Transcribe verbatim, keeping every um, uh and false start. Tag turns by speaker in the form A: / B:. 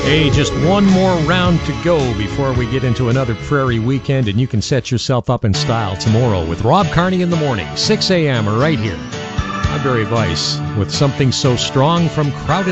A: Hey, just one more round to go before we get into another prairie weekend, and you can set yourself up in style tomorrow with Rob Carney in the morning, six a.m. right here on Barrie Weiss, with something so strong from Crowded